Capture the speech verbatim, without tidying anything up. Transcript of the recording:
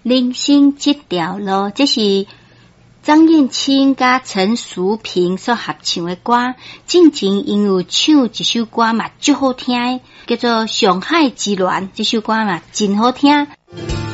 人生这条路，这是张燕青甲陈淑萍所合唱的歌。进前因有唱一首歌嘛，足好听的，叫做《上海之恋》。这首歌嘛，真好听。